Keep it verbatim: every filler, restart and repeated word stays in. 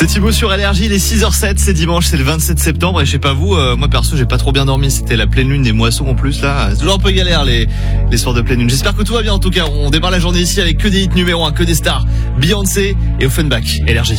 C'est Thibaut sur Énergie, il est six heures zéro sept, c'est dimanche, c'est le vingt-sept septembre et je sais pas vous, euh, moi perso j'ai pas trop bien dormi, c'était la pleine lune des moissons en plus là, c'est toujours un peu galère les, les soirs de pleine lune. J'espère que tout va bien en tout cas, on démarre la journée ici avec que des hits numéro un, que des stars, Beyoncé et Offenbach, Énergie.